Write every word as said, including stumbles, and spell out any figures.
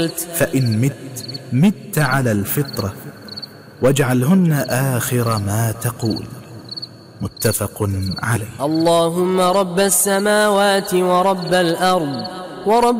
فإن مت مت على الفطرة، واجعلهن آخر ما تقول. متفق عليه. اللهم رب السماوات ورب الأرض ورب